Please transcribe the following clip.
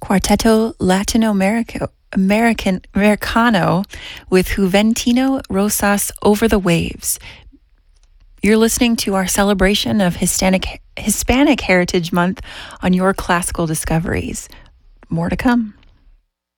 Cuarteto Americano with Juventino Rosas Over the Waves. You're listening to our celebration of Hispanic Heritage Month on Your Classical Discoveries. More to come.